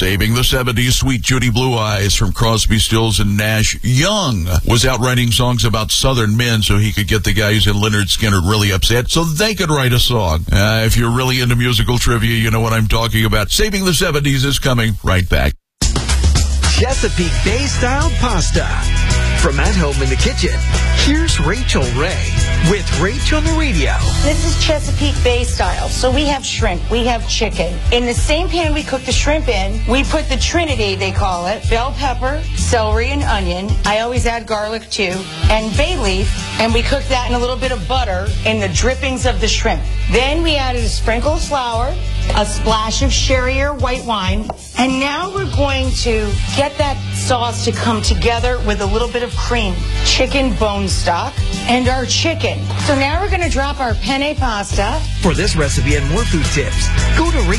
Saving the 70s, Sweet Judy Blue Eyes from Crosby, Stills, and Nash Young was out writing songs about Southern men so he could get the guys in Lynyrd Skynyrd really upset so they could write a song. If you're really into musical trivia, you know what I'm talking about. Saving the 70s is coming right back. Chesapeake Bay-style pasta. From at home in the kitchen, here's Rachel Ray with Rach on the Radio. This is Chesapeake Bay style. So we have shrimp, we have chicken. In the same pan we cook the shrimp in, we put the Trinity, they call it, bell pepper, celery, and onion. I always add garlic too, and bay leaf, and we cook that in a little bit of butter in the drippings of the shrimp. Then we added a sprinkle of flour, a splash of sherry or white wine, and now we're going to get that sauce to come together with a little bit of cream, chicken bone stock, and our chicken. So now we're going to drop our penne pasta. For this recipe and more food tips, go to